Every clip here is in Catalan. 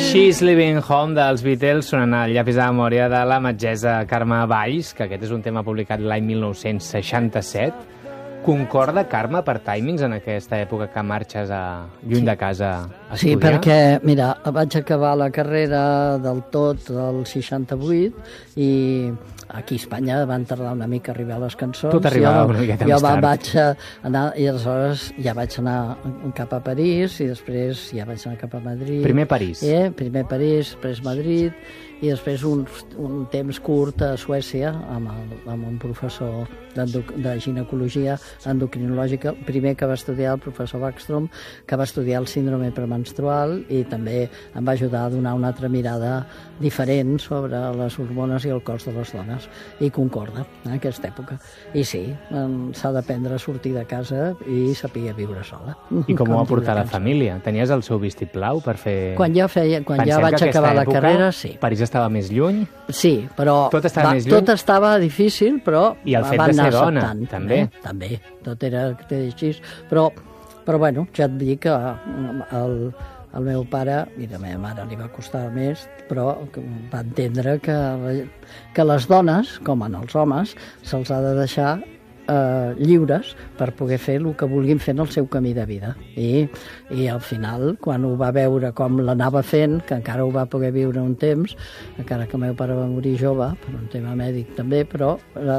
She's Living Home dels Beatles sonant al llapis de memòria de la metgessa Carme Valls, que aquest és un tema publicat l'any 1967. Concorda, Carme, per timings en aquesta època que marxes lluny de casa a estudiar? Sí, perquè, mira, vaig acabar la carrera del tot el 68 i aquí a Espanya van tardar una mica a arribar les cançons. Tot arribava una miqueta més tard. Jo vaig anar, i aleshores ja vaig anar cap a París i després ja vaig anar cap a Madrid. Primer París. Primer París, després Madrid i després un temps curt a Suècia amb un professor de ginecologia endocrinològica, primer que va estudiar el professor Backstrom, que va estudiar el síndrome premenstrual i també em va ajudar a donar una altra mirada diferent sobre les hormones i el cos de les dones, i concorda en aquesta època. I sí, s'ha d'aprendre a sortir de casa i saber viure sola. I com ho va portar la família? Tenies el seu vistiplau per fer... Quan ja vaig acabar la carrera, sí. París estava més lluny? Sí, però tot estava més lluny? Tot estava difícil, però i el fet de ser dona, també. També, tot era així. Però bueno, ja et dic que el meu pare, i a la meva mare li va costar més, però va entendre que les dones, com en els homes, se'ls ha de deixar lliures per poder fer el que vulguin fer en el seu camí de vida. I al final, quan ho va veure com l'anava fent, que encara ho va poder viure un temps, encara que el meu pare va morir jove, per un tema mèdic també, però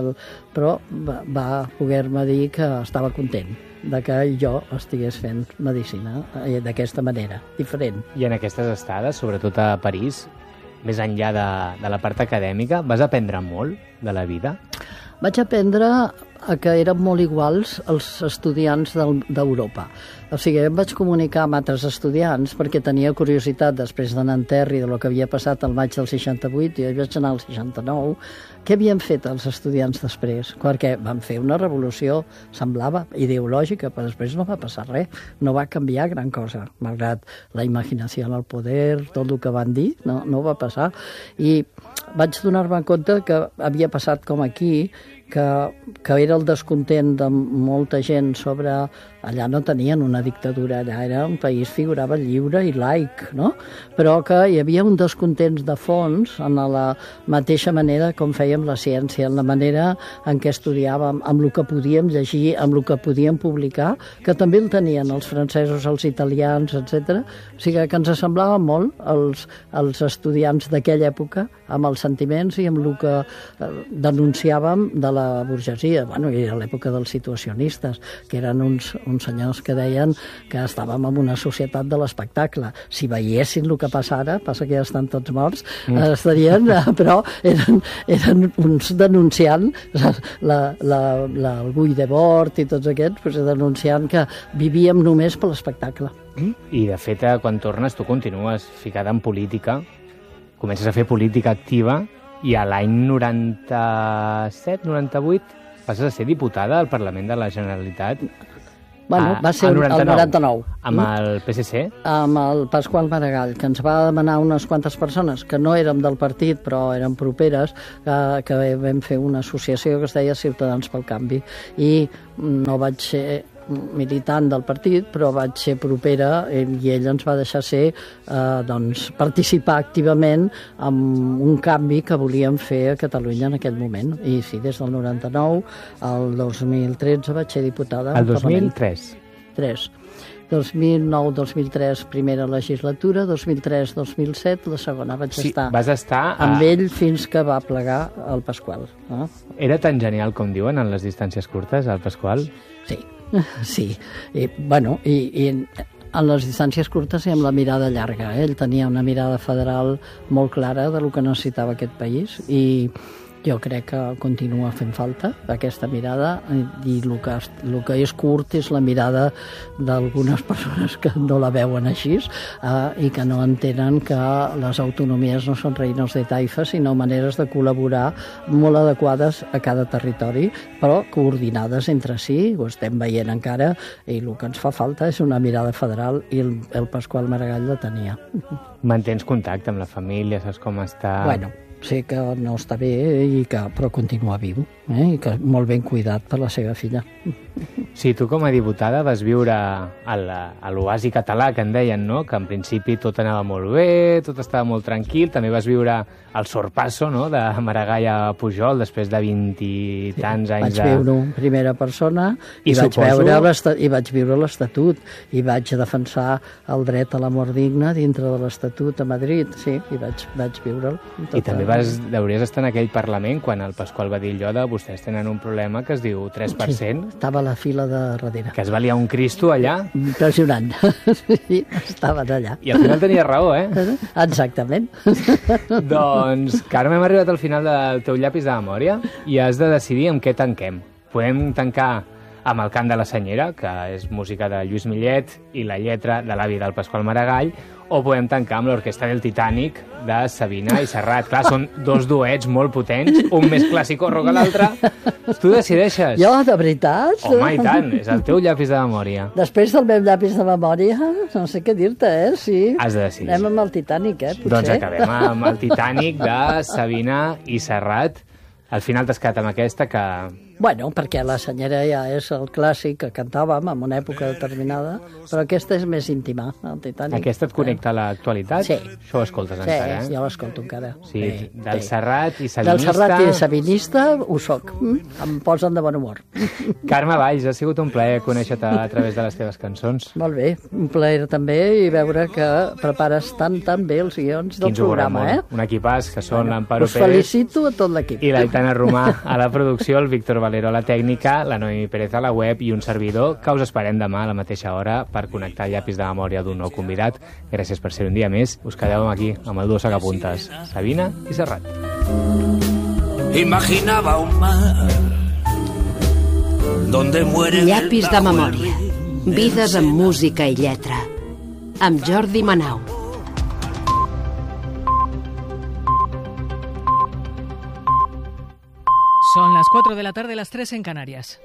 va poder-me dir que estava content de que jo estigués fent medicina d'aquesta manera, diferent. I en aquestes estades, sobretot a París, més enllà de la part acadèmica, vas aprendre molt de la vida? Vaig aprendre que eren molt iguals els estudiants d'Europa. O sigui, em vaig comunicar amb altres estudiants perquè tenia curiositat després de Nanterre i del que havia passat al maig del 68, i jo vaig anar al 69, què havien fet els estudiants després? Perquè van fer una revolució, semblava, ideològica, però després no va passar res, no va canviar gran cosa, malgrat la imaginació al poder, tot el que van dir, no va passar. I vaig donar-me compte que havia passat com aquí, que era el descontent de molta gent sobre... Allà no tenien una dictadura, allà era un país, figurava lliure i laic, no? Però que hi havia un descontent de fons en la mateixa manera com fèiem la ciència, en la manera en què estudiàvem, amb el que podíem llegir, amb el que podíem publicar, que també el tenien els francesos, els italians, etc. O sigui que ens semblava molt els estudiants d'aquella època, amb els sentiments i amb el que denunciàvem de la burgesia, bueno, i a l'època dels situacionistes, que eren uns senyors que deien que estàvem en una societat de l'espectacle. Si veiessin el que passa ara, passa que ja estan tots morts, estarien, però eren uns denunciant el Guy Debord i tots aquests, denunciant que vivíem només per l'espectacle. I de fet, quan tornes, tu continues ficada en política, comences a fer política activa, i a l'any 97-98 passes a ser diputada al Parlament de la Generalitat. Bueno, va ser el 99. Amb el PSC? Amb el Pasqual Maragall, que ens va demanar unes quantes persones que no érem del partit, però eren properes, que vam fer una associació que es deia Ciutadans pel Canvi. I no vaig ser militant del partit, però vaig ser propera i ell ens va deixar participar activament en un canvi que volíem fer a Catalunya en aquell moment. I sí, des del 99 al 2013 vaig ser diputada. El 2003? 2009-2003 primera legislatura, 2003-2007 la segona. Vaig estar amb ell fins que va plegar el Pasqual. Era tan genial com diuen en les distàncies curtes, el Pasqual? Sí. I en les distàncies curtes i amb la mirada llarga. Ell tenia una mirada federal molt clara del que necessitava aquest país i jo crec que continua fent falta aquesta mirada, i el que és curt és la mirada d'algunes persones que no la veuen així i que no entenen que les autonomies no són reinos de taifa, sinó maneres de col·laborar molt adequades a cada territori, però coordinades entre si. Ho estem veient encara, i el que ens fa falta és una mirada federal, i el Pasqual Maragall la tenia. Mantens contacte amb la família, saps com està? Bueno, sé que no està bé, però continua viu, i que molt ben cuidat per la seva filla. Sí, tu com a diputada vas viure a l'oasi català, que en deien, no? Que en principi tot anava molt bé, tot estava molt tranquil. També vas viure el sorpasso, no?, de Maragall a Pujol, després de 20 i tants anys. Vaig viure en primera persona i vaig viure l'Estatut i vaig defensar el dret a la mort digna dintre de l'Estatut a Madrid, sí, i vaig viure'l. I també hauries estar en aquell Parlament quan el Pasqual va dir allò de vostès tenen un problema que es diu 3%. Sí, estava a la fila de darrere. Que es valia un Cristo allà. Impressionant. Sí, estaven allà. I al final tenia raó, eh? Exactament. Doncs, Carme, hem arribat al final del teu llapis de memòria i has de decidir amb què tanquem. Podem tancar amb el cant de la senyera, que és música de Lluís Millet i la lletra de l'avi del Pasqual Maragall, o podem tancar amb l'Orquestra del Titanic de Sabina i Serrat. Clar, són dos duets molt potents, un més clàssico que l'altre. Tu decideixes. Jo, de veritat? Home, i tant, és el teu llapis de memòria. Després del meu llapis de memòria, no sé què dir-te, Sí. Has de decidir. Anem amb el Titanic, potser. Doncs acabem amb el Titanic de Sabina i Serrat. Al final t'has quedat amb aquesta que... Bueno, perquè la senyera ja és el clàssic que cantàvem en una època determinada, però aquesta és més íntima, el Titanic. Aquesta et connecta a l'actualitat? Sí. Això ho escoltes encara, Sí, jo l'escolto encara. Sí, del Serrat i Sabinista... Del Serrat i Sabinista ho soc. Em posen de bon humor. Carme Valls, ha sigut un plaer conèixer-te a través de les teves cançons. Molt bé, un plaer també i veure que prepares tan bé els guions del programa, Un equipàs que són l'Amparo Pérez... Us felicito a tot l'equip. I l'Aitana Romà a la producció, el Víctor Valero a la tècnica, la Noemi Pérez a la web i un servidor que us esperem demà a la mateixa hora per connectar el llapis de memòria d'un nou convidat. Gràcies per ser un dia més. Us quedeu aquí amb el duo sacapuntes, Sabina i Serrat. Imaginaba un mar donde muere Llapis de memòria. Vides amb música i lletra. Amb Jordi Manau. Son las 4 de la tarde, las 3 en Canarias.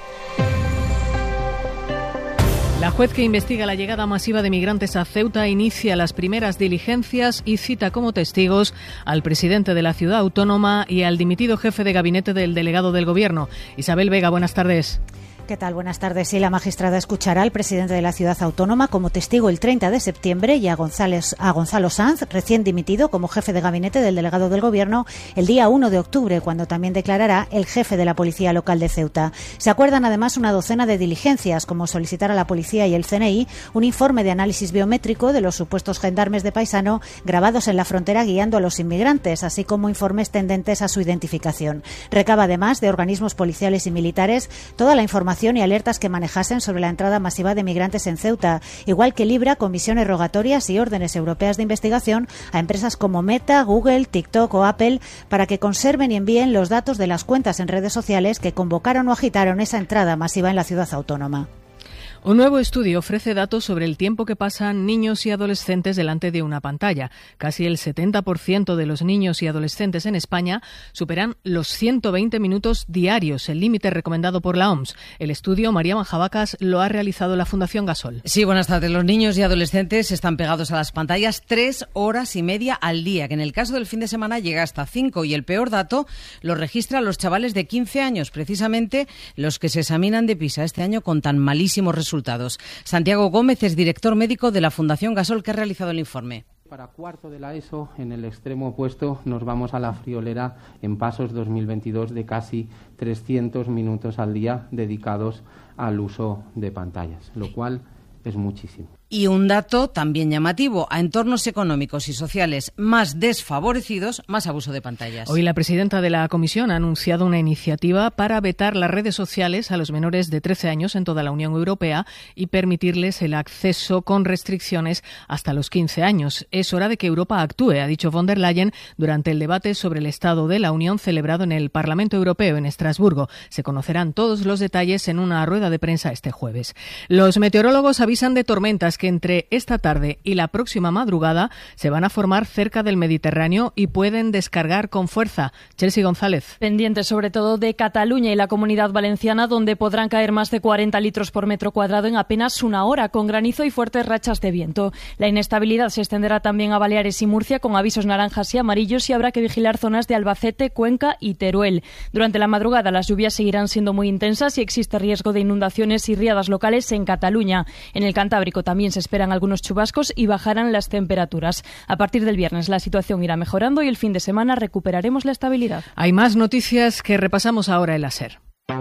La juez que investiga la llegada masiva de migrantes a Ceuta inicia las primeras diligencias y cita como testigos al presidente de la ciudad autónoma y al dimitido jefe de gabinete del delegado del Gobierno. Isabel Vega, buenas tardes. ¿Qué tal? Buenas tardes. Sí, la magistrada escuchará al presidente de la ciudad autónoma como testigo el 30 de septiembre y a Gonzalo Sanz, recién dimitido como jefe de gabinete del delegado del Gobierno, el día 1 de octubre, cuando también declarará el jefe de la Policía Local de Ceuta. Se acuerdan además una docena de diligencias, como solicitar a la policía y el CNI un informe de análisis biométrico de los supuestos gendarmes de Paisano grabados en la frontera guiando a los inmigrantes, así como informes tendentes a su identificación. Recaba además de organismos policiales y militares toda la información y alertas que manejasen sobre la entrada masiva de migrantes en Ceuta, igual que libra comisiones rogatorias y órdenes europeas de investigación a empresas como Meta, Google, TikTok o Apple para que conserven y envíen los datos de las cuentas en redes sociales que convocaron o agitaron esa entrada masiva en la ciudad autónoma. Un nuevo estudio ofrece datos sobre el tiempo que pasan niños y adolescentes delante de una pantalla. Casi el 70% de los niños y adolescentes en España superan los 120 minutos diarios, el límite recomendado por la OMS. El estudio, María Manjabacas, lo ha realizado la Fundación Gasol. Sí, buenas tardes. Los niños y adolescentes están pegados a las pantallas 3 horas y media al día, que en el caso del fin de semana llega hasta 5. Y el peor dato lo registran los chavales de 15 años, precisamente los que se examinan de PISA este año con tan malísimos resultados. Santiago Gómez es director médico de la Fundación Gasol, que ha realizado el informe. Para cuarto de la ESO, en el extremo opuesto, nos vamos a la friolera en Pasos 2022 de casi 300 minutos al día dedicados al uso de pantallas, lo cual es muchísimo. Y un dato también llamativo, a entornos económicos y sociales más desfavorecidos, más abuso de pantallas. Hoy la presidenta de la Comisión ha anunciado una iniciativa para vetar las redes sociales a los menores de 13 años en toda la Unión Europea y permitirles el acceso con restricciones hasta los 15 años. Es hora de que Europa actúe, ha dicho von der Leyen durante el debate sobre el Estado de la Unión celebrado en el Parlamento Europeo en Estrasburgo. Se conocerán todos los detalles en una rueda de prensa este jueves. Los meteorólogos avisan de tormentas que entre esta tarde y la próxima madrugada se van a formar cerca del Mediterráneo y pueden descargar con fuerza. Chelsea González. Pendientes sobre todo de Cataluña y la Comunidad Valenciana, donde podrán caer más de 40 litros por metro cuadrado en apenas una hora, con granizo y fuertes rachas de viento. La inestabilidad se extenderá también a Baleares y Murcia, con avisos naranjas y amarillos, y habrá que vigilar zonas de Albacete, Cuenca y Teruel. Durante la madrugada las lluvias seguirán siendo muy intensas y existe riesgo de inundaciones y riadas locales en Cataluña. En el Cantábrico también se esperan algunos chubascos y bajarán las temperaturas. A partir del viernes la situación irá mejorando y el fin de semana recuperaremos la estabilidad. Hay más noticias que repasamos ahora en la SER.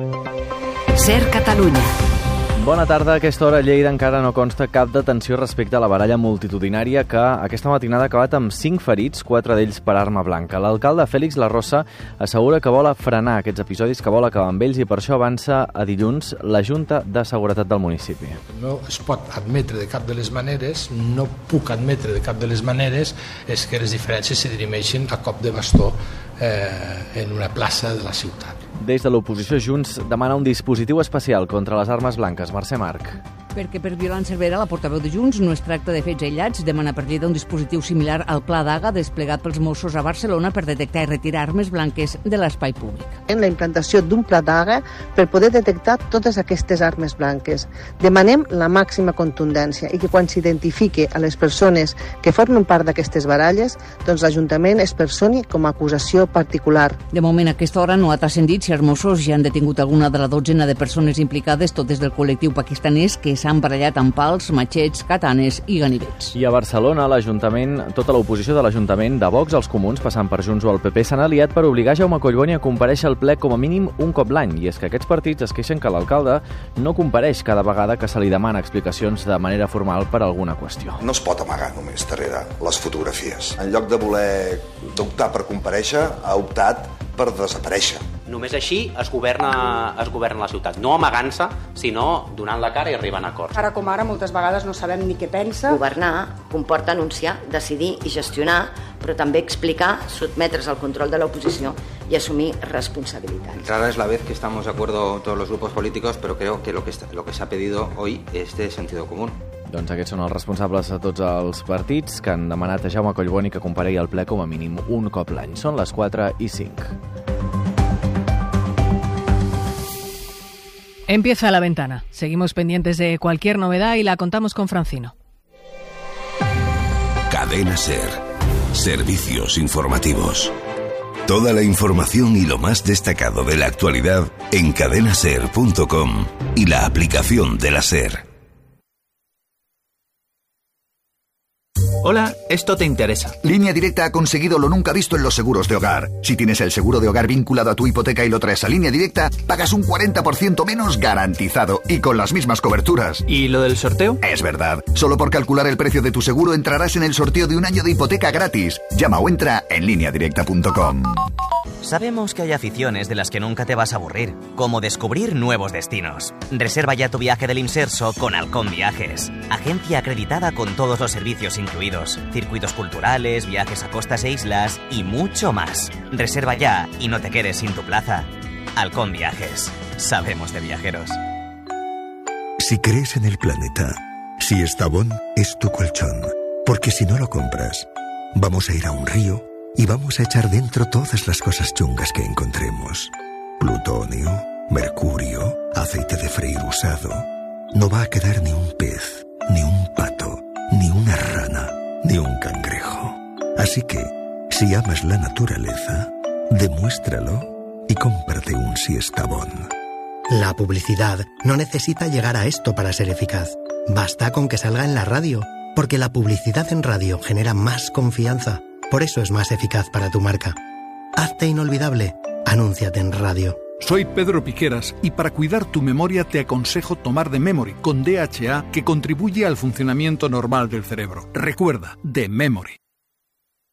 SER Catalunya. Bona tarda. A aquesta hora a Lleida encara no consta cap detenció respecte a la baralla multitudinària que aquesta matinada ha acabat amb 5 ferits, 4 d'ells per arma blanca. L'alcalde Félix Larrosa assegura que vol frenar aquests episodis, que vol acabar amb ells, i per això avança a dilluns la Junta de Seguretat del municipi. No es pot admetre de cap de les maneres, no puc admetre de cap de les maneres, és que les diferències se dirimeixin a cop de bastó en una plaça de la ciutat. Des de l'oposició, Junts demana un dispositiu especial contra les armes blanques. Mercè Marc. Perquè per violència severa, la portaveu de Junts no es tracta de fets aïllats, demana per Lleida un dispositiu similar al Pla d'Aga desplegat pels Mossos a Barcelona per detectar i retirar armes blanques de l'espai públic. En la implantació d'un Pla d'Aga per poder detectar totes aquestes armes blanques. Demanem la màxima contundència i que quan s'identifique a les persones que formen part d'aquestes baralles, doncs l'Ajuntament es personi com a acusació particular. De moment, a aquesta hora no ha transcendit si els Mossos ja han detingut alguna de la dotzena de persones implicades, totes del col·lectiu pakistanès, que s'han barallat amb pals, matxets, katanes i ganivets. I a Barcelona, tota l'oposició de l'Ajuntament, de Vox als Comuns, passant per Junts o el PP, s'han aliat per obligar Jaume Collboni a comparèixer al ple com a mínim un cop l'any. I és que aquests partits es queixen que l'alcalde no compareix cada vegada que se li demana explicacions de manera formal per alguna qüestió. No es pot amagar només darrere les fotografies. En lloc de voler d'optar per comparèixer, ha optat per desaparèixer. Només així es governa la ciutat, no amagant-se, sinó donant la cara i arribant a acords. Ara com ara moltes vegades no sabem ni què pensa. Governar comporta anunciar, decidir i gestionar, però també explicar, sotmetre's al control de l'oposició y asumir responsabilidades. Rara es la vez que estamos de acuerdo todos los grupos políticos, pero creo que lo que se ha pedido hoy es de sentido común. Doncs aquests són els responsables de tots els partits que han demanat a Jaume Collboni que comparegui al ple com a mínim un cop l'any. Són les 4:05. Empieza la ventana. Seguimos pendientes de cualquier novedad y la contamos con Francino. Cadena SER. Servicios informativos. Toda la información y lo más destacado de la actualidad en cadenaser.com y la aplicación de la SER. Hola, esto te interesa. Línea Directa ha conseguido lo nunca visto en los seguros de hogar. Si tienes el seguro de hogar vinculado a tu hipoteca y lo traes a Línea Directa, pagas un 40% menos garantizado y con las mismas coberturas. ¿Y lo del sorteo? Es verdad. Solo por calcular el precio de tu seguro entrarás en el sorteo de un año de hipoteca gratis. Llama o entra en lineadirecta.com. Sabemos que hay aficiones de las que nunca te vas a aburrir, como descubrir nuevos destinos. Reserva ya tu viaje del Imserso con Halcón Viajes, agencia acreditada con todos los servicios incluidos, circuitos culturales, viajes a costas e islas y mucho más. Reserva ya y no te quedes sin tu plaza. Halcón Viajes, sabemos de viajeros. Si crees en el planeta, si Estavón es tu colchón, porque si no lo compras, vamos a ir a un río y vamos a echar dentro todas las cosas chungas que encontremos. Plutonio, mercurio, aceite de freír usado. No va a quedar ni un pez, ni un pato, ni una rana, ni un cangrejo. Así que, si amas la naturaleza, demuéstralo y cómprate un Siestabón. La publicidad no necesita llegar a esto para ser eficaz. Basta con que salga en la radio, porque la publicidad en radio genera más confianza. Por eso es más eficaz para tu marca. Hazte inolvidable. Anúnciate en radio. Soy Pedro Piqueras y para cuidar tu memoria te aconsejo tomar The Memory con DHA que contribuye al funcionamiento normal del cerebro. Recuerda, The Memory.